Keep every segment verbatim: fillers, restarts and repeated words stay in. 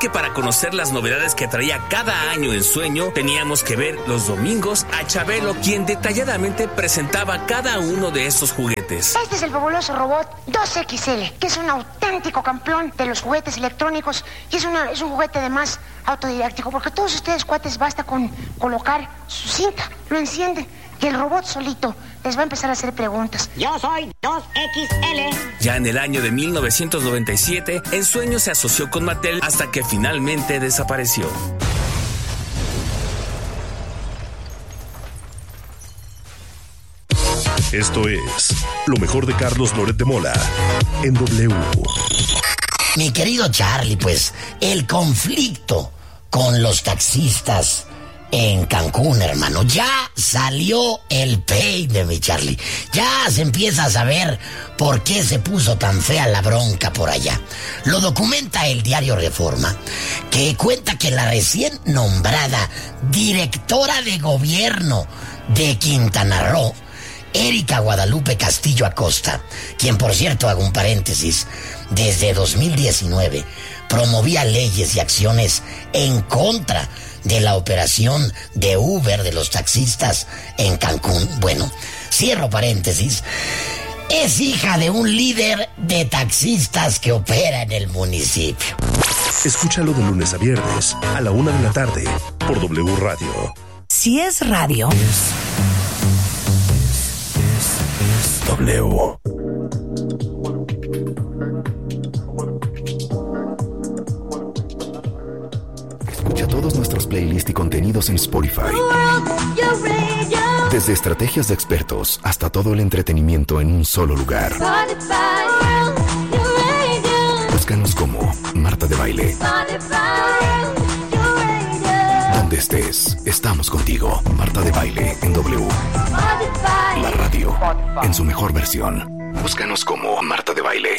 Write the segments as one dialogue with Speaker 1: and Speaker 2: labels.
Speaker 1: que para conocer las novedades que traía cada año en Sueño, teníamos que ver los domingos a Chabelo, quien detalladamente presentaba cada uno de estos juguetes.
Speaker 2: Este es el fabuloso robot dos equis ele, que es un auténtico campeón de los juguetes electrónicos y es, una, es un juguete además autodidáctico, porque todos ustedes, cuates, basta con colocar su cinta, lo encienden y el robot solito les va a empezar a hacer preguntas.
Speaker 3: Yo soy dos equis ele.
Speaker 1: Ya en el año de mil novecientos noventa y siete, En Sueño se asoció con Mattel hasta que finalmente desapareció.
Speaker 4: Esto es lo mejor de Carlos Loret de Mola en W.
Speaker 5: Mi querido Charlie, pues el conflicto con los taxistas en Cancún, hermano, ya salió el peine, mi Charlie. Ya se empieza a saber por qué se puso tan fea la bronca por allá. Lo documenta el diario Reforma, que cuenta que la recién nombrada directora de gobierno de Quintana Roo, Erika Guadalupe Castillo Acosta, quien, por cierto, hago un paréntesis, desde dos mil diecinueve promovía leyes y acciones en contra de la operación de Uber de los taxistas en Cancún. Bueno, cierro paréntesis. Es hija de un líder de taxistas que opera en el municipio.
Speaker 4: Escúchalo de lunes a viernes a la una de la tarde por W Radio.
Speaker 6: Si es radio,
Speaker 4: W.
Speaker 7: Escucha todos nuestros playlists y contenidos en Spotify. Desde estrategias de expertos hasta todo el entretenimiento en un solo lugar. Búscanos como Marta de Baile. Donde estés, estamos contigo. Marta de Baile en W. La radio en su mejor versión. Búscanos como Marta de Baile.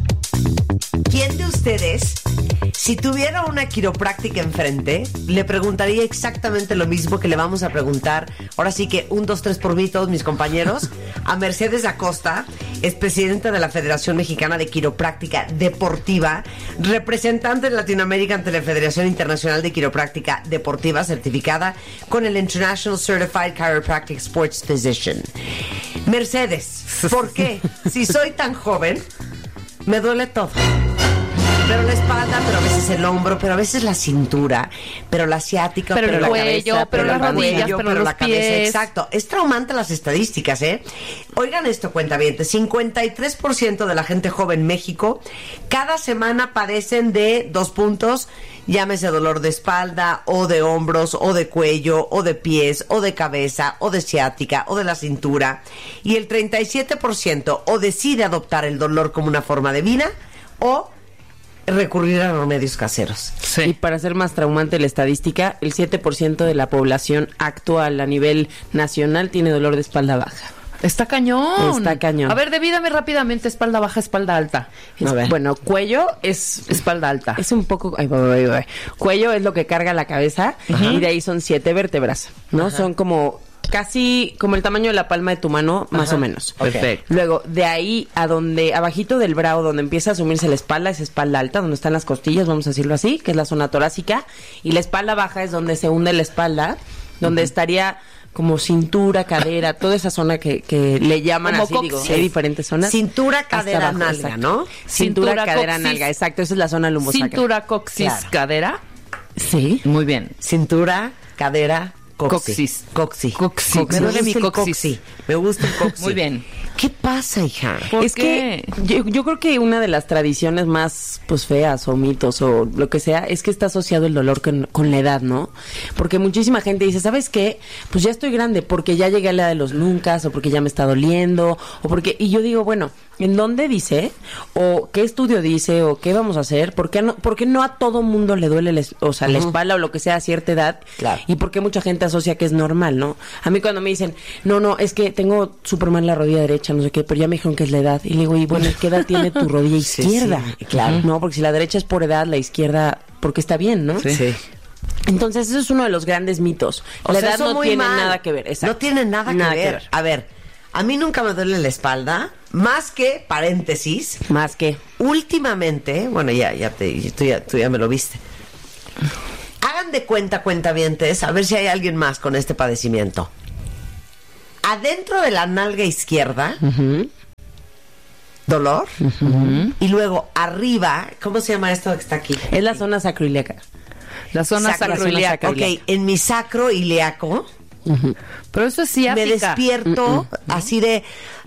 Speaker 6: ¿quién de ustedes, si tuviera una quiropráctica enfrente, le preguntaría exactamente lo mismo que le vamos a preguntar, ahora sí que un, dos, tres por mí, todos mis compañeros, a Mercedes Acosta, es presidenta de la Federación Mexicana de Quiropráctica Deportiva, representante de Latinoamérica ante la Federación Internacional de Quiropráctica Deportiva, certificada con el International Certified Chiropractic Sports Physician. Mercedes, ¿por qué? Si soy tan joven, me duele todo. Pero la espalda, pero a veces el hombro, pero a veces la cintura, pero la ciática,
Speaker 8: pero,
Speaker 6: pero
Speaker 8: el
Speaker 6: la
Speaker 8: cuello,
Speaker 6: cabeza,
Speaker 8: pero,
Speaker 6: pero
Speaker 8: las
Speaker 6: el
Speaker 8: rodillas,
Speaker 6: cuello,
Speaker 8: pero,
Speaker 6: pero
Speaker 8: los
Speaker 6: la
Speaker 8: pies.
Speaker 6: cabeza. Exacto. Es traumante las estadísticas, ¿eh? Oigan esto, cuentavientes. cincuenta y tres por ciento de la gente joven en México cada semana padecen de dos puntos, llámese dolor de espalda, o de hombros, o de cuello, o de pies, o de cabeza, o de ciática, o de la cintura. Y el treinta y siete por ciento o decide adoptar el dolor como una forma de vida, o recurrir a remedios caseros.
Speaker 8: Sí.
Speaker 9: Y para ser más traumante la estadística, el siete por ciento de la población actual a nivel nacional tiene dolor de espalda baja.
Speaker 8: Está cañón.
Speaker 9: Está cañón.
Speaker 8: A ver, divídame rápidamente, espalda baja, espalda alta.
Speaker 9: A ver. Bueno, cuello es
Speaker 8: espalda alta.
Speaker 9: Es un poco... Ay, ay, ay, ay. Cuello es lo que carga la cabeza. Ajá. Y de ahí son siete vértebras, ¿no? Ajá. Son como... casi como el tamaño de la palma de tu mano, más Ajá. o menos.
Speaker 8: Perfecto.
Speaker 9: Luego, de ahí a donde, abajito del brow, donde empieza a asumirse la espalda, es espalda alta, donde están las costillas, vamos a decirlo así, que es la zona torácica. Y la espalda baja es donde se hunde la espalda, donde uh-huh. estaría como cintura, cadera, toda esa zona que, que le llaman como así, coxis. Digo, hay diferentes zonas.
Speaker 6: Cintura, cadera, abajo, nalga, exacto. ¿no?
Speaker 9: Cintura, cintura cadera,
Speaker 8: coxis.
Speaker 9: Nalga, exacto, esa es la zona lumbosacra.
Speaker 8: Cintura, coxis, claro. Cadera.
Speaker 9: Sí.
Speaker 8: Muy bien.
Speaker 6: Cintura, cadera,
Speaker 8: coxis.
Speaker 6: Coxis.
Speaker 8: Coxis.
Speaker 6: coxis.
Speaker 8: Me duele mi coxis.
Speaker 6: coxis. Me gusta el coxis.
Speaker 8: Muy bien.
Speaker 6: ¿Qué pasa, hija?
Speaker 9: Es qué? que yo, yo creo que una de las tradiciones más pues feas o mitos o lo que sea es que está asociado el dolor con, con la edad, ¿no? Porque muchísima gente dice, ¿sabes qué? Pues ya estoy grande porque ya llegué a la edad de los nunca, o porque ya me está doliendo, o porque... Y yo digo, bueno, ¿en dónde dice? ¿O qué estudio dice? ¿O qué vamos a hacer? ¿Por qué no, porque no a todo mundo le duele la, o sea, uh-huh. la espalda o lo que sea a cierta edad?
Speaker 6: Claro.
Speaker 9: Y por qué mucha gente asocia que es normal, ¿no? A mí cuando me dicen, no, no, es que tengo súper mal la rodilla derecha, no sé qué, pero ya me dijeron que es la edad. Y le digo, y bueno, ¿qué edad tiene tu rodilla izquierda?
Speaker 6: Sí, sí, claro.
Speaker 9: No, porque si la derecha es por edad, la izquierda, porque está bien, ¿no?
Speaker 6: Sí. sí.
Speaker 9: Entonces, eso es uno de los grandes mitos.
Speaker 6: O
Speaker 9: la
Speaker 6: sea,
Speaker 9: edad no
Speaker 6: muy
Speaker 9: tiene
Speaker 6: mal.
Speaker 9: nada que ver. Exacto.
Speaker 6: No tiene nada,
Speaker 9: nada
Speaker 6: que, ver.
Speaker 9: que ver.
Speaker 6: A ver, a mí nunca me duele la espalda, más que, paréntesis,
Speaker 9: más que,
Speaker 6: últimamente, bueno, ya, ya, te, tú, ya tú ya me lo viste, Hagan de cuenta, cuentavientes, a ver si hay alguien más con este padecimiento. Adentro de la nalga izquierda, uh-huh. dolor, uh-huh. y luego arriba, ¿cómo se llama esto que está aquí?
Speaker 8: Es la zona sacroiliaca. La zona
Speaker 6: Sacro,
Speaker 8: sacroiliaca.
Speaker 6: Ok, en mi sacro ilíaco,
Speaker 8: uh-huh. pero eso es ciática.
Speaker 6: Me despierto uh-uh. así de...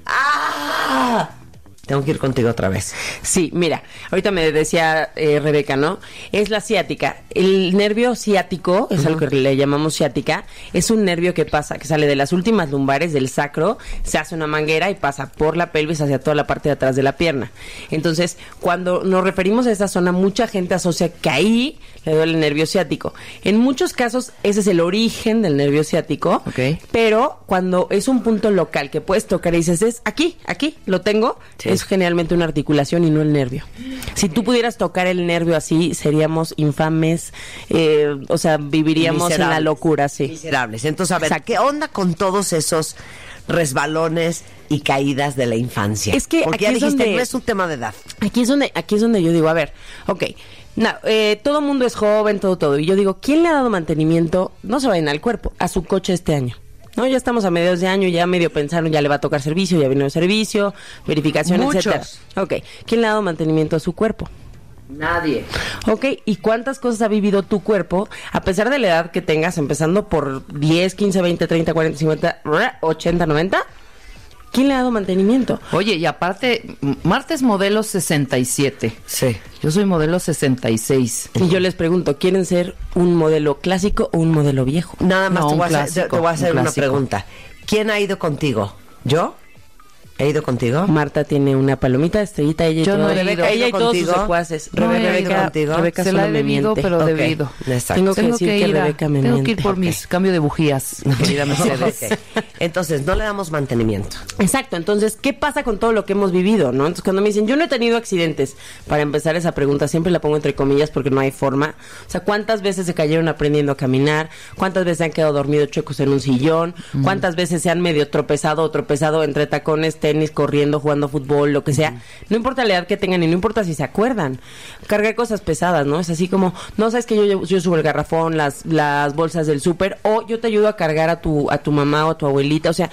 Speaker 6: ¡Ah! Tengo que ir contigo otra vez.
Speaker 9: Sí, mira, ahorita me decía eh, Rebeca, ¿no? Es la ciática. El nervio ciático, es uh-huh. algo que le llamamos ciática, es un nervio que pasa, que sale de las últimas lumbares del sacro, se hace una manguera y pasa por la pelvis hacia toda la parte de atrás de la pierna. Entonces, cuando nos referimos a esa zona, mucha gente asocia que ahí le duele el nervio ciático. En muchos casos, ese es el origen del nervio ciático, okay. pero cuando es un punto local que puedes tocar y dices, es aquí, aquí, lo tengo, sí. es generalmente una articulación y no el nervio. Si tú pudieras tocar el nervio así, seríamos infames, eh, o sea, viviríamos en la locura, sí.
Speaker 6: Miserables. Entonces, a ver, Exacto. ¿qué onda con todos esos resbalones y caídas de la infancia?
Speaker 9: Es que
Speaker 6: Porque
Speaker 9: aquí
Speaker 6: ya
Speaker 9: es
Speaker 6: dijiste,
Speaker 9: donde,
Speaker 6: no es un tema de edad.
Speaker 9: Aquí es donde, aquí es donde yo digo, a ver, ok, no, eh, todo mundo es joven, todo, todo. Y yo digo, ¿quién le ha dado mantenimiento? No se vayan al cuerpo, a su coche este año. No, ya estamos a mediados de año, ya medio pensaron, ya le va a tocar servicio, ya vino el servicio, verificación,
Speaker 6: Muchos.
Speaker 9: etcétera. Ok, ¿quién le ha dado mantenimiento a su cuerpo?
Speaker 8: Nadie.
Speaker 9: Ok, ¿y cuántas cosas ha vivido tu cuerpo, a pesar de la edad que tengas, empezando por diez, quince, veinte, treinta, cuarenta, cincuenta, ochenta, noventa? ¿Quién le ha dado mantenimiento?
Speaker 8: Oye, y aparte, Marta es modelo sesenta y siete.
Speaker 6: Sí.
Speaker 8: Yo soy modelo sesenta y seis.
Speaker 9: Y yo les pregunto, ¿quieren ser un modelo clásico o un modelo viejo?
Speaker 6: Nada más
Speaker 8: No,
Speaker 6: te,
Speaker 8: un
Speaker 6: voy
Speaker 8: clásico,
Speaker 6: a hacer, te voy a hacer
Speaker 8: un
Speaker 6: una
Speaker 8: clásico.
Speaker 6: pregunta. ¿Quién ha ido contigo? ¿Yo? ¿He ido contigo?
Speaker 9: Marta tiene una palomita de estrellita, ella y,
Speaker 8: Yo
Speaker 9: todo,
Speaker 8: no he
Speaker 9: Rebeca,
Speaker 8: ido.
Speaker 9: ella y todos
Speaker 6: ¿Contigo?
Speaker 9: sus secuaces.
Speaker 8: No he
Speaker 9: Rebeca,
Speaker 6: ido contigo.
Speaker 9: Rebeca
Speaker 8: Se la
Speaker 9: solo
Speaker 8: he
Speaker 9: me
Speaker 8: debido,
Speaker 9: miente.
Speaker 8: pero
Speaker 6: Ok.
Speaker 8: debido.
Speaker 6: Exacto.
Speaker 9: Tengo que
Speaker 8: Tengo
Speaker 9: decir
Speaker 8: que
Speaker 9: que,
Speaker 8: ir a-
Speaker 9: Rebeca me
Speaker 8: Tengo
Speaker 9: miente.
Speaker 8: que ir por
Speaker 6: Ok.
Speaker 8: mis cambio de bujías, querida Mercedes.
Speaker 6: Ok. Entonces, no le damos mantenimiento.
Speaker 9: Exacto, entonces, ¿qué pasa con todo lo que hemos vivido, no? Entonces, cuando me dicen, yo no he tenido accidentes, para empezar esa pregunta, siempre la pongo entre comillas porque no hay forma. O sea, ¿cuántas veces se cayeron aprendiendo a caminar? ¿Cuántas veces se han quedado dormidos chuecos en un sillón? ¿Cuántas veces se han medio tropezado o tropezado entre tacones, tenis, corriendo, jugando fútbol, lo que sea? No importa la edad que tengan y no importa si se acuerdan. Cargar cosas pesadas, ¿no? Es así como, no, sabes que yo, yo, yo subo el garrafón, las, las bolsas del súper, o yo te ayudo a cargar a tu, a tu mamá o a tu abuelita, o sea,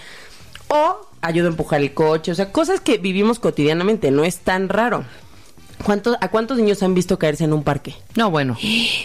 Speaker 9: o ayudo a empujar el coche, o sea, cosas que vivimos cotidianamente, no es tan raro. ¿Cuántos, ¿A cuántos niños han visto caerse en un parque?
Speaker 8: No, bueno.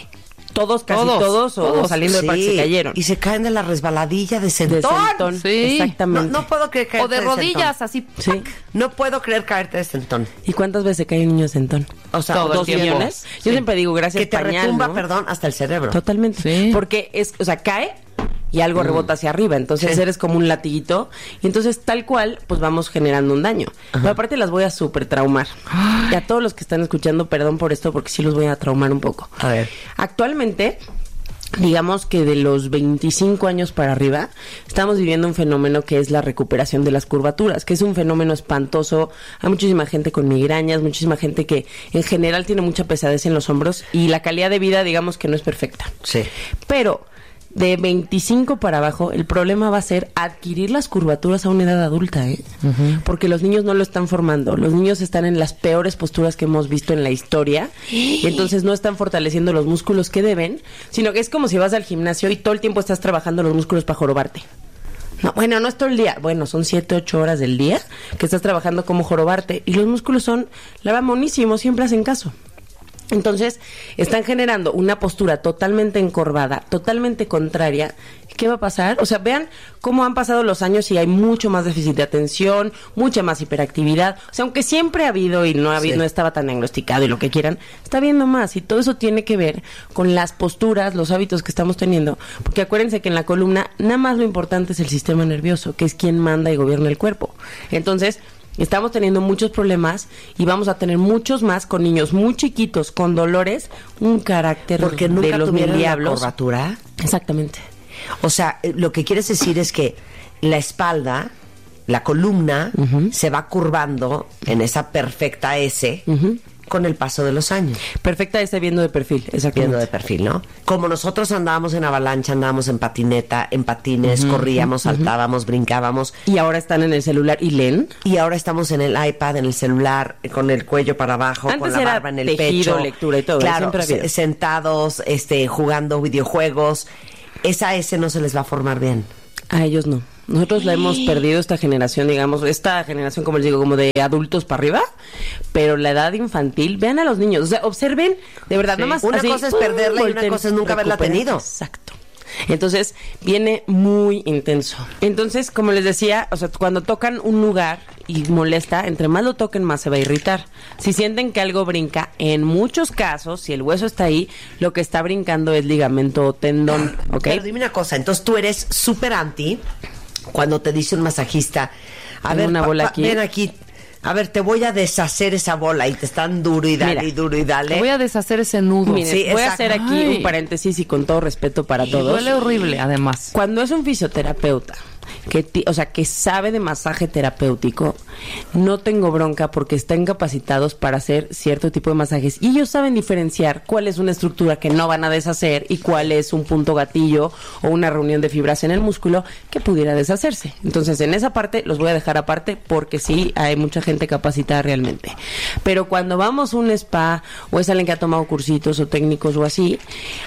Speaker 9: Todos, casi
Speaker 8: Todos,
Speaker 9: todos, o,
Speaker 8: todos.
Speaker 9: o saliendo del parque se cayeron.
Speaker 6: Y se caen de la resbaladilla de
Speaker 9: De
Speaker 6: sentón.
Speaker 9: sentón,
Speaker 8: Sí.
Speaker 6: No,
Speaker 9: exactamente.
Speaker 6: no puedo creer caerte
Speaker 8: O de rodillas, así.
Speaker 9: Sí.
Speaker 6: sentón. No puedo creer caerte de sentón.
Speaker 9: ¿Y cuántas veces se cae un niño de sentón?
Speaker 6: O sea,
Speaker 8: Todo el
Speaker 9: ¿Dos
Speaker 8: tiempo.
Speaker 9: millones? Yo
Speaker 8: Sí.
Speaker 9: siempre digo, gracias,
Speaker 6: que te
Speaker 9: pañal,
Speaker 6: retumba,
Speaker 9: ¿no?
Speaker 6: perdón, hasta el cerebro.
Speaker 9: Totalmente.
Speaker 8: Sí.
Speaker 9: Porque es, o sea, cae y algo rebota hacia arriba. Entonces
Speaker 6: Sí.
Speaker 9: eres como un latiguito. Y entonces, tal cual, pues vamos generando un daño. Pero aparte las voy a súper traumar. Y a todos los que están escuchando, perdón por esto, porque sí los voy a traumar un poco.
Speaker 6: A ver.
Speaker 9: Actualmente, digamos que de los veinticinco años para arriba, estamos viviendo un fenómeno que es la recuperación de las curvaturas, que es un fenómeno espantoso. Hay muchísima gente con migrañas, muchísima gente que en general tiene mucha pesadez en los hombros y la calidad de vida, digamos que no es perfecta.
Speaker 6: Sí.
Speaker 9: Pero de veinticinco para abajo, el problema va a ser adquirir las curvaturas a una edad adulta, ¿eh? Uh-huh. Porque los niños no lo están formando. Los niños están en las peores posturas que hemos visto en la historia y entonces no están fortaleciendo los músculos que deben, sino que es como si vas al gimnasio y todo el tiempo estás trabajando los músculos para jorobarte. No, bueno, no es todo el día. Bueno, son siete, ocho horas del día que estás trabajando como jorobarte y los músculos son, la verdad, monísimos, siempre hacen caso. Entonces, están generando una postura totalmente encorvada, totalmente contraria. ¿Qué va a pasar? O sea, vean cómo han pasado los años y hay mucho más déficit de atención, mucha más hiperactividad. O sea, aunque siempre ha habido y no, ha habido,
Speaker 6: Sí.
Speaker 9: no estaba tan diagnosticado y lo que quieran, está habiendo más. Y todo eso tiene que ver con las posturas, los hábitos que estamos teniendo. Porque acuérdense que en la columna, nada más lo importante es el sistema nervioso, que es quien manda y gobierna el cuerpo. Entonces, estamos teniendo muchos problemas y vamos a tener muchos más con niños muy chiquitos, con dolores, un carácter
Speaker 6: Porque nunca
Speaker 9: de los mil
Speaker 6: tuvieron la
Speaker 9: diablos.
Speaker 6: curvatura.
Speaker 9: Exactamente.
Speaker 6: O sea, eh, lo que quieres decir es que la espalda, la columna,
Speaker 9: Uh-huh.
Speaker 6: se va curvando en esa perfecta S,
Speaker 9: Uh-huh.
Speaker 6: con el paso de los años.
Speaker 9: Perfecta ese viendo de perfil, exactamente.
Speaker 6: Viendo de perfil, ¿no? Como nosotros andábamos en avalancha, andábamos en patineta, en patines, uh-huh, corríamos, uh-huh, saltábamos, brincábamos.
Speaker 9: Y ahora están en el celular y leen.
Speaker 6: Y ahora estamos en el iPad, en el celular, con el cuello para abajo,
Speaker 9: antes
Speaker 6: con la
Speaker 9: era
Speaker 6: barba en el
Speaker 9: tejido,
Speaker 6: pecho.
Speaker 9: Lectura y todo.
Speaker 6: Claro, se, sentados, este, jugando videojuegos. Esa S no se les va a formar bien.
Speaker 9: A ellos no. Nosotros la hemos perdido, esta generación, digamos, esta generación, como les digo, como de adultos para arriba, pero la edad infantil, vean a los niños, o sea, observen, de verdad, sí. Nada más
Speaker 6: una
Speaker 9: así,
Speaker 6: cosa es perderla y una cosa es nunca haberla tenido.
Speaker 9: Exacto. Entonces, viene muy intenso. Entonces, como les decía, o sea, cuando tocan un lugar y molesta, entre más lo toquen, más se va a irritar. Si sienten que algo brinca, en muchos casos, si el hueso está ahí, lo que está brincando es ligamento o tendón, ¿ok?
Speaker 6: Pero dime una cosa, entonces tú eres súper anti cuando te dice un masajista, a
Speaker 9: Tengo
Speaker 6: ver,
Speaker 9: una bola
Speaker 6: pa, pa,
Speaker 9: aquí.
Speaker 6: ven aquí, a ver, te voy a deshacer esa bola y te están duro y dale
Speaker 9: Mira,
Speaker 6: y duro y dale.
Speaker 8: Te voy a deshacer ese nudo.
Speaker 9: Miren,
Speaker 6: Sí,
Speaker 9: voy
Speaker 6: exacto.
Speaker 9: a hacer aquí
Speaker 8: Ay.
Speaker 9: un paréntesis y con todo respeto para
Speaker 8: Y
Speaker 9: todos.
Speaker 8: duele horrible, además.
Speaker 9: Cuando es un fisioterapeuta que, ti- o sea, que sabe de masaje terapéutico, no tengo bronca porque están capacitados para hacer cierto tipo de masajes y ellos saben diferenciar cuál es una estructura que no van a deshacer y cuál es un punto gatillo o una reunión de fibras en el músculo que pudiera deshacerse. Entonces, en esa parte los voy a dejar aparte porque sí hay mucha gente capacitada realmente. Pero cuando vamos a un spa o es alguien que ha tomado cursitos o técnicos o así,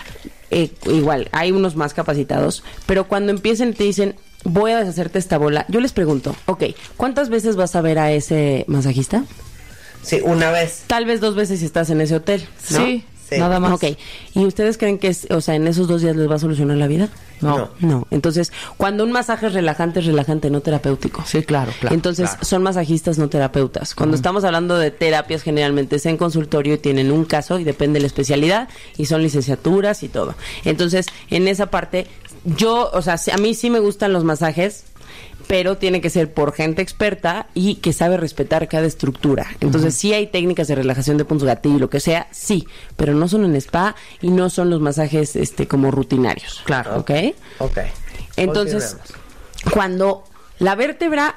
Speaker 9: eh, igual, hay unos más capacitados, pero cuando empiecen y te dicen, voy a deshacerte esta bola, yo les pregunto, ok, ¿cuántas veces vas a ver a ese masajista?
Speaker 6: Sí, una vez.
Speaker 9: Tal vez dos veces si estás en ese hotel, ¿no?
Speaker 8: Sí,
Speaker 6: Sí.
Speaker 8: nada más.
Speaker 9: Ok, ¿y ustedes creen que, es, o sea, en esos dos días les va a solucionar la vida?
Speaker 8: No.
Speaker 6: No.
Speaker 9: No, entonces, cuando un masaje es relajante, es relajante, no terapéutico.
Speaker 8: Sí, claro, claro.
Speaker 9: Entonces,
Speaker 6: claro.
Speaker 9: son masajistas, no terapeutas. Cuando uh-huh. estamos hablando de terapias, generalmente es en consultorio y tienen un caso y depende de la especialidad y son licenciaturas y todo. Entonces, en esa parte, yo, o sea, a mí sí me gustan los masajes, pero tiene que ser por gente experta y que sabe respetar cada estructura. Entonces, uh-huh. sí hay técnicas de relajación de puntos gatillo y lo que sea, sí, pero no son en spa y no son los masajes este como rutinarios.
Speaker 8: Claro.
Speaker 9: ¿Ok?
Speaker 6: Ok.
Speaker 9: Entonces, cuando la vértebra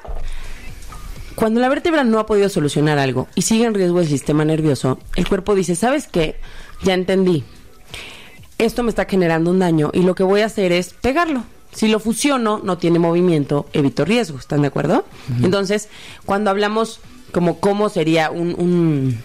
Speaker 9: cuando la vértebra no ha podido solucionar algo y sigue en riesgo el sistema nervioso, el cuerpo dice, ¿sabes qué? Ya entendí. Esto me está generando un daño y lo que voy a hacer es pegarlo. Si lo fusiono, no tiene movimiento, evito riesgo. ¿Están de acuerdo? Uh-huh. Entonces, cuando hablamos como cómo sería un, un,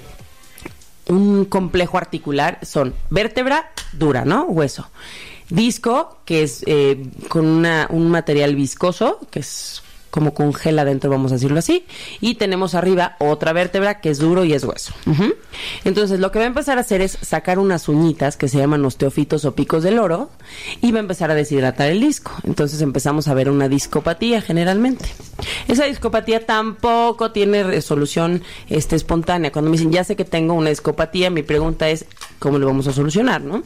Speaker 9: un complejo articular, son vértebra dura, ¿no? Hueso. Disco, que es eh, con una, un material viscoso, que es como congela dentro, vamos a decirlo así. Y tenemos arriba otra vértebra que es duro y es hueso. Uh-huh. Entonces, lo que va a empezar a hacer es sacar unas uñitas que se llaman osteofitos o picos del oro y va a empezar a deshidratar el disco. Entonces, empezamos a ver una discopatía generalmente. Esa discopatía tampoco tiene resolución este, espontánea. Cuando me dicen, ya sé que tengo una discopatía, mi pregunta es, ¿cómo lo vamos a solucionar, no?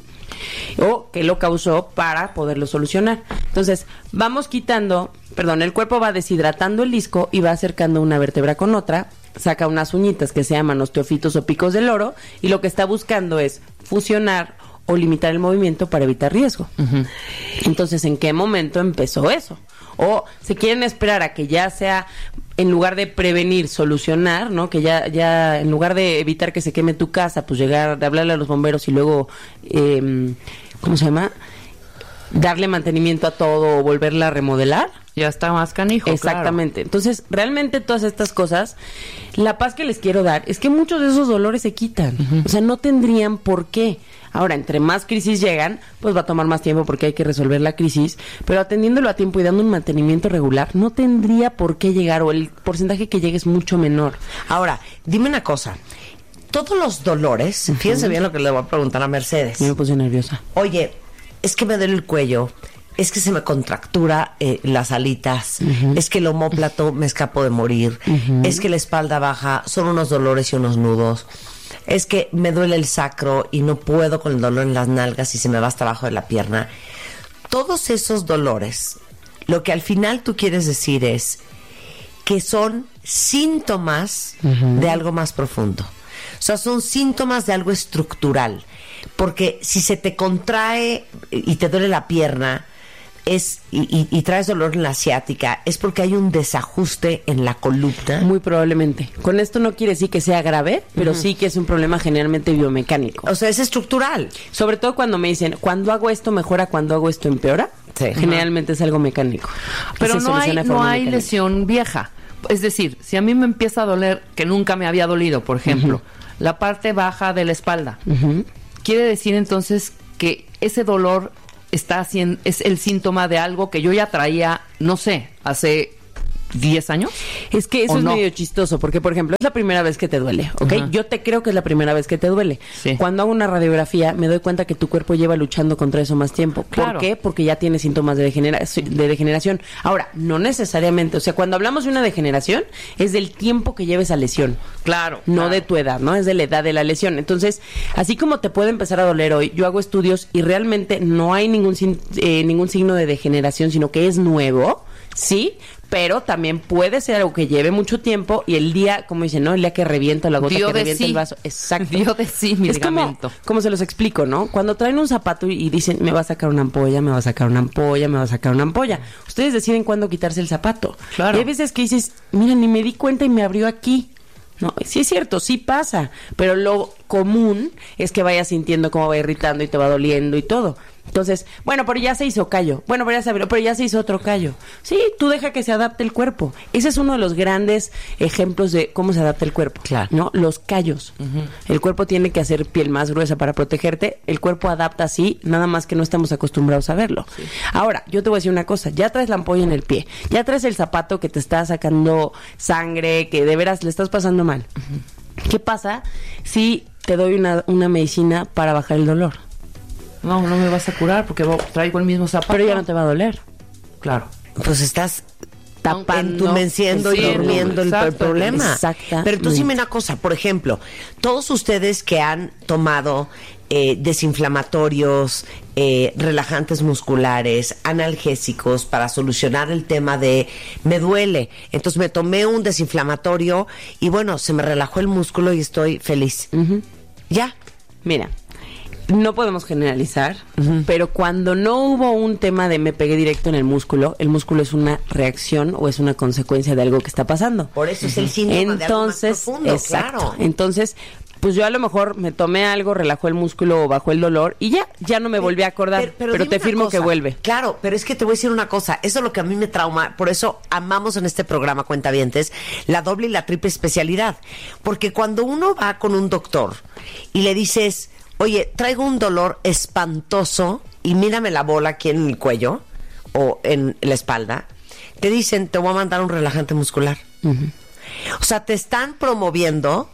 Speaker 9: O qué lo causó para poderlo solucionar. Entonces, vamos quitando, perdón, el cuerpo va deshidratando el disco y va acercando una vértebra con otra, saca unas uñitas que se llaman osteofitos o picos del oro y lo que está buscando es fusionar o limitar el movimiento para evitar riesgo. Uh-huh. Entonces, ¿en qué momento empezó eso? O se quieren esperar a que ya sea, en lugar de prevenir, solucionar, ¿no? Que ya, ya en lugar de evitar que se queme tu casa, pues llegar, de hablarle a los bomberos y luego, eh, ¿cómo se llama? Darle mantenimiento a todo o volverla a remodelar.
Speaker 8: Ya está más canijo.
Speaker 9: Exactamente.
Speaker 8: Claro.
Speaker 9: Entonces, realmente todas estas cosas, la paz que les quiero dar es que muchos de esos dolores se quitan. Uh-huh. O sea, no tendrían por qué. Ahora, entre más crisis llegan, pues va a tomar más tiempo porque hay que resolver la crisis, pero atendiéndolo a tiempo y dando un mantenimiento regular, no tendría por qué llegar, o el porcentaje que llegue es mucho menor.
Speaker 6: Ahora, dime una cosa. Todos los dolores, uh-huh. fíjense bien lo que le voy a preguntar a Mercedes.
Speaker 9: Yo me puse nerviosa.
Speaker 6: Oye, es que me duele el cuello, es que se me contractura eh, las alitas, uh-huh. es que el omóplato me escapo de morir, uh-huh. es que la espalda baja, son unos dolores y unos nudos. Es que me duele el sacro y no puedo con el dolor en las nalgas y se me va hasta abajo de la pierna. Todos esos dolores, lo que al final tú quieres decir es que son síntomas uh-huh. de algo más profundo. O sea, son síntomas de algo estructural. Porque si se te contrae y te duele la pierna, es y, y, y traes dolor en la ciática, es porque hay un desajuste en la columna.
Speaker 9: Muy probablemente. Con esto no quiere decir que sea grave, pero uh-huh. sí que es un problema generalmente biomecánico.
Speaker 6: O sea, es estructural.
Speaker 9: Sobre todo cuando me dicen, cuando hago esto mejora, cuando hago esto empeora. Sí. Generalmente uh-huh. es algo mecánico.
Speaker 8: Pero no hay, no hay lesión vieja. Es decir, si a mí me empieza a doler, que nunca me había dolido, por ejemplo, uh-huh. la parte baja de la espalda, uh-huh. quiere decir entonces que ese dolor está haciendo, es el síntoma de algo que yo ya traía, no sé, hace diez años.
Speaker 9: Es que eso es
Speaker 8: no?
Speaker 9: medio chistoso, porque por ejemplo, es la primera vez que te duele, ¿ok? Uh-huh. Yo te creo que es la primera vez que te duele. Sí. Cuando hago una radiografía, me doy cuenta que tu cuerpo lleva luchando contra eso más tiempo.
Speaker 8: Claro.
Speaker 9: ¿Por qué? Porque ya tiene síntomas de, degenera- de degeneración. Ahora, no necesariamente, o sea, cuando hablamos de una degeneración, es del tiempo que lleva esa lesión.
Speaker 8: Claro.
Speaker 9: No
Speaker 8: claro.
Speaker 9: de tu edad, ¿no? Es de la edad de la lesión. Entonces, así como te puede empezar a doler hoy, yo hago estudios y realmente no hay ningún, eh, ningún signo de degeneración, sino que es nuevo, ¿sí? Pero también puede ser algo que lleve mucho tiempo y el día, como dicen, ¿no? El día que revienta la gota,
Speaker 8: Dio
Speaker 9: que
Speaker 8: de
Speaker 9: revienta
Speaker 8: sí.
Speaker 9: el vaso. Exacto.
Speaker 8: Dio de sí, mi
Speaker 9: es
Speaker 8: ligamento.
Speaker 9: como, como se los explico, ¿no? Cuando traen un zapato y dicen, me va a sacar una ampolla, me va a sacar una ampolla, me va a sacar una ampolla. Ustedes deciden cuándo quitarse el zapato.
Speaker 8: Claro.
Speaker 9: Y hay veces que dices, mira, ni me di cuenta y me abrió aquí. No, sí es cierto, sí pasa, pero lo común es que vayas sintiendo cómo va irritando y te va doliendo y todo. Entonces, bueno, pero ya se hizo callo. Bueno, pero ya se abrió, pero ya se hizo otro callo. Sí, tú deja que se adapte el cuerpo. Ese es uno de los grandes ejemplos de cómo se adapta el cuerpo.
Speaker 6: Claro.
Speaker 9: ¿No? Los callos. Uh-huh. El cuerpo tiene que hacer piel más gruesa para protegerte. El cuerpo adapta así, nada más que no estamos acostumbrados a verlo. Sí. Ahora, yo te voy a decir una cosa. Ya traes la ampolla en el pie. Ya traes el zapato que te está sacando sangre, que de veras le estás pasando mal. Uh-huh. ¿Qué pasa si te doy una, una medicina para bajar el dolor?
Speaker 8: No, no me vas a curar porque traigo el mismo zapato.
Speaker 9: Pero ya no te va a doler.
Speaker 8: Claro.
Speaker 6: Pues estás
Speaker 9: tapando,
Speaker 6: entumeciendo y durmiendo el, el problema.
Speaker 9: Exactamente.
Speaker 6: Pero tú dime una cosa, por ejemplo, todos ustedes que han tomado eh, desinflamatorios, eh, relajantes musculares, analgésicos para solucionar el tema de me duele, entonces me tomé un desinflamatorio y bueno, se me relajó el músculo y estoy feliz. Uh-huh. Ya.
Speaker 9: Mira, no podemos generalizar, uh-huh. pero cuando no hubo un tema de me pegué directo en el músculo, el músculo es una reacción o es una consecuencia de algo que está pasando.
Speaker 6: Por eso uh-huh. es el síntoma
Speaker 9: Entonces,
Speaker 6: de algo más profundo,
Speaker 9: exacto.
Speaker 6: claro.
Speaker 9: Entonces, pues yo a lo mejor me tomé algo, relajó el músculo o bajó el dolor y ya, ya no me volví a acordar, pero, pero, pero te firmo cosa, que vuelve.
Speaker 6: Claro, pero es que te voy a decir una cosa, eso es lo que a mí me trauma, por eso amamos en este programa, cuentavientes, la doble y la triple especialidad, porque cuando uno va con un doctor y le dices, oye, traigo un dolor espantoso y mírame la bola aquí en el cuello o en la espalda, te dicen, te voy a mandar un relajante muscular. Uh-huh. O sea, te están promoviendo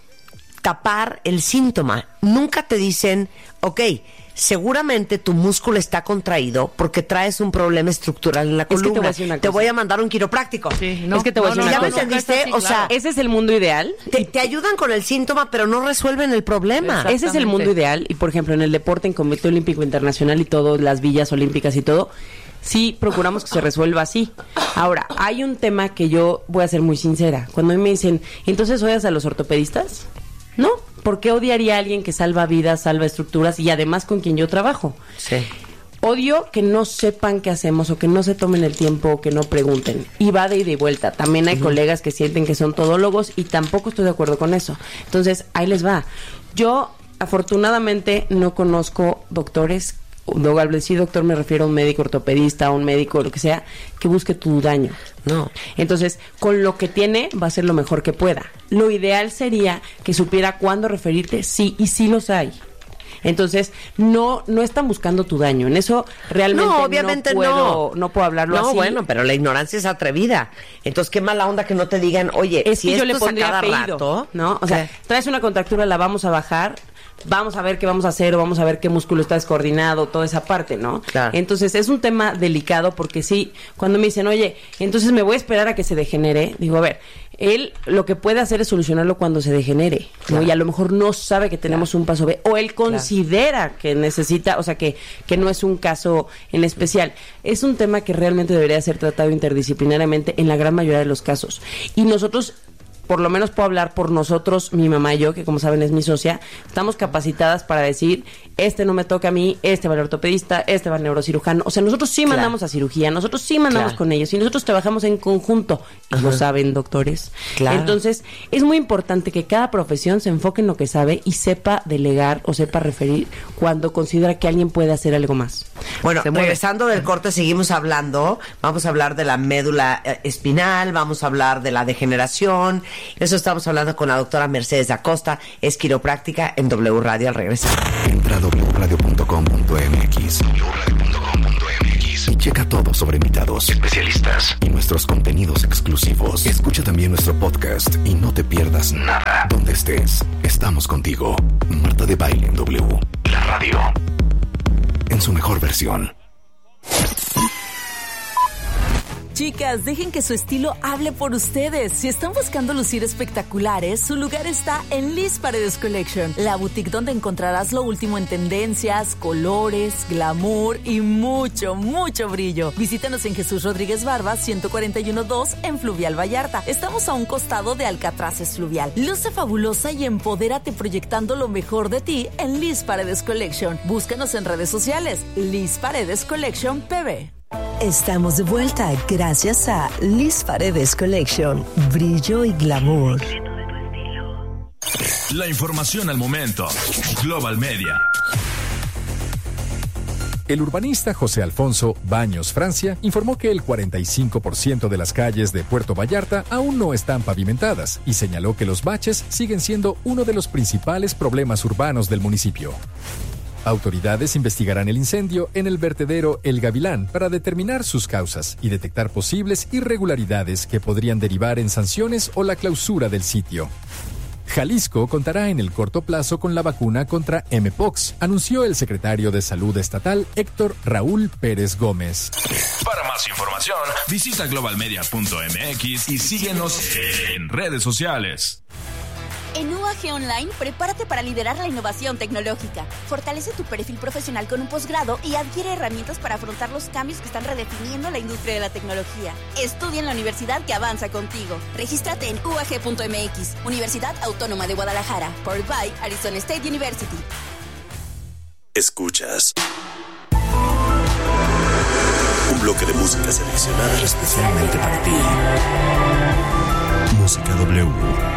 Speaker 6: tapar el síntoma. Nunca te dicen, ok, seguramente tu músculo está contraído porque traes un problema estructural en la columna. Es que te, voy a decir una cosa. Te voy a mandar un quiropráctico.
Speaker 9: Sí, no, es que te voy a decir
Speaker 6: no,
Speaker 9: una
Speaker 6: no,
Speaker 9: cosa.
Speaker 6: ¿Ya me entendiste?
Speaker 9: Sí,
Speaker 6: o sea,
Speaker 9: claro. Ese es el mundo ideal.
Speaker 6: Te, te ayudan con el síntoma, pero no resuelven el problema.
Speaker 9: Ese es el mundo ideal. Y, por ejemplo, en el deporte, en Comité Olímpico Internacional y todo, las villas olímpicas y todo, sí procuramos que se resuelva así. Ahora, hay un tema que yo voy a ser muy sincera. Cuando a mí me dicen, ¿entonces odias a los ortopedistas? No, ¿por qué odiaría a alguien que salva vidas, salva estructuras y además con quien yo trabajo?
Speaker 6: Sí.
Speaker 9: Odio que no sepan qué hacemos o que no se tomen el tiempo o que no pregunten. Y va de ida y vuelta. También hay uh-huh. colegas que sienten que son todólogos y tampoco estoy de acuerdo con eso. Entonces, ahí les va. Yo, afortunadamente, no conozco doctores, al decir doctor me refiero a un médico ortopedista, a un médico, lo que sea, que busque tu daño. No. Entonces, con lo que tiene, va a ser lo mejor que pueda. Lo ideal sería que supiera cuándo referirte, sí, y sí los hay. Entonces, no no están buscando tu daño. En eso realmente
Speaker 6: no, obviamente
Speaker 9: no puedo,
Speaker 6: no.
Speaker 9: no puedo hablarlo
Speaker 6: no,
Speaker 9: así.
Speaker 6: No, bueno, pero la ignorancia es atrevida. Entonces, qué mala onda que no te digan, oye,
Speaker 9: es
Speaker 6: si
Speaker 9: que yo le
Speaker 6: esto
Speaker 9: pondría
Speaker 6: a cada
Speaker 9: apellido,
Speaker 6: rato,
Speaker 9: ¿no? O sea,
Speaker 6: ¿qué?
Speaker 9: Traes una contractura, la vamos a bajar, vamos a ver qué vamos a hacer o vamos a ver qué músculo está descoordinado, toda esa parte, ¿no?
Speaker 6: Claro.
Speaker 9: Entonces, es un tema delicado porque sí, cuando me dicen, oye, entonces me voy a esperar a que se degenere, digo, a ver, él lo que puede hacer es solucionarlo cuando se degenere, ¿no? Claro. Y a lo mejor no sabe que tenemos claro. un paso B, o él considera claro. que necesita, o sea, que, que no es un caso en especial. Es un tema que realmente debería ser tratado interdisciplinariamente en la gran mayoría de los casos. Y nosotros por lo menos puedo hablar por nosotros, mi mamá y yo, que como saben es mi socia, estamos capacitadas para decir, este no me toca a mí, este va al ortopedista, este va al neurocirujano. O sea, nosotros sí
Speaker 6: Claro.
Speaker 9: mandamos a cirugía, nosotros sí mandamos
Speaker 6: Claro.
Speaker 9: con ellos y nosotros trabajamos en conjunto. Y
Speaker 6: Ajá.
Speaker 9: lo saben, doctores.
Speaker 6: Claro.
Speaker 9: Entonces, es muy importante que cada profesión se enfoque en lo que sabe y sepa delegar o sepa referir cuando considera que alguien puede hacer algo más.
Speaker 6: Bueno,
Speaker 9: Se mueve.
Speaker 6: regresando del corte, seguimos hablando. Vamos a hablar de la médula eh, espinal, vamos a hablar de la degeneración. Eso estamos hablando con la doctora Mercedes da Costa, es quiropráctica en W Radio al regresar.
Speaker 7: Entra a doble u radio punto com punto m x doble u radio punto com punto m x y checa todo sobre invitados, especialistas y nuestros contenidos exclusivos. Escucha también nuestro podcast y no te pierdas nada. Donde estés, estamos contigo. Marta de Baile en W, la radio, en su mejor versión.
Speaker 10: Chicas, dejen que su estilo hable por ustedes. Si están buscando lucir espectaculares, su lugar está en Liz Paredes Collection, la boutique donde encontrarás lo último en tendencias, colores, glamour y mucho, mucho brillo. Visítanos en Jesús Rodríguez Barba, ciento cuarenta y uno dos en Fluvial Vallarta. Estamos a un costado de Alcatraces Fluvial. Luce fabulosa y empodérate proyectando lo mejor de ti en Liz Paredes Collection. Búscanos en redes sociales, Liz Paredes Collection P B.
Speaker 11: Estamos de vuelta gracias a Liz Paredes Collection, brillo y glamour.
Speaker 12: La información al momento. Global Media.
Speaker 13: El urbanista José Alfonso Baños Francia informó que el cuarenta y cinco por ciento de las calles de Puerto Vallarta aún no están pavimentadas y señaló que los baches siguen siendo uno de los principales problemas urbanos del municipio. Autoridades investigarán el incendio en el vertedero El Gavilán para determinar sus causas y detectar posibles irregularidades que podrían derivar en sanciones o la clausura del sitio. Jalisco contará en el corto plazo con la vacuna contra M-Pox, anunció el secretario de Salud Estatal Héctor Raúl Pérez Gómez.
Speaker 12: Para más información, visita global media punto m x y síguenos en redes sociales.
Speaker 14: En U A G Online, prepárate para liderar la innovación tecnológica. Fortalece tu perfil profesional con un posgrado y adquiere herramientas para afrontar los cambios que están redefiniendo la industria de la tecnología. Estudia en la universidad que avanza contigo. Regístrate en u a g punto m x, Universidad Autónoma de Guadalajara, powered by Arizona State University.
Speaker 4: Escuchas un bloque de música seleccionada especialmente para ti. Música W.